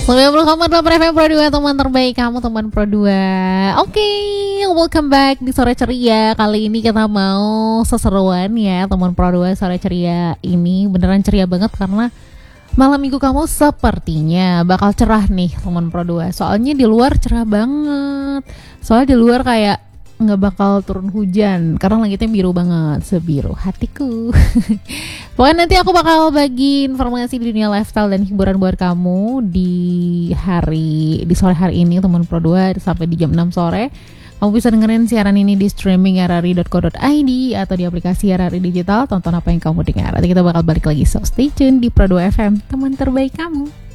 90,8 FM Pro 2, teman terbaik kamu, teman Pro 2. Oke, welcome back di Sore Ceria. Kali ini kita mau seseruan ya, teman Pro 2. Sore Ceria ini beneran ceria banget karena malam minggu kamu sepertinya bakal cerah nih, teman Pro 2. Soalnya di luar cerah banget. Soalnya di luar kayak nggak bakal turun hujan karena langitnya biru banget, sebiru hatiku. Pokoknya nanti aku bakal bagi informasi di dunia lifestyle dan hiburan buat kamu di sore hari ini, teman Pro 2, sampai di jam 6 sore. Kamu bisa dengerin siaran ini di streaming rri.co.id atau di aplikasi RRI Digital. Tonton apa yang kamu dengar. Nanti kita bakal balik lagi, so stay tune di Pro 2 FM, teman terbaik kamu.